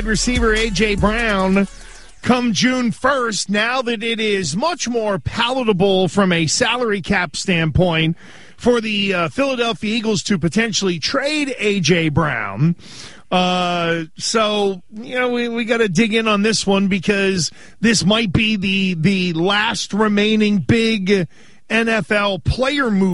Receiver A.J. Brown come June 1st, now that it is much more palatable from a salary cap standpoint for the Philadelphia Eagles to potentially trade A.J. Brown. So, we got to dig in on this one because this might be the last remaining big NFL player move